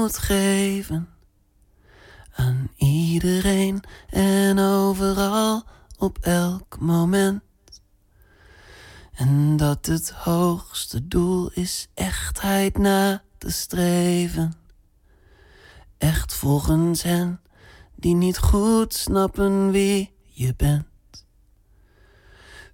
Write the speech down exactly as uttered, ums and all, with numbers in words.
moet geven aan iedereen en overal op elk moment. En dat het hoogste doel is echtheid na te streven. Echt volgens hen die niet goed snappen wie je bent.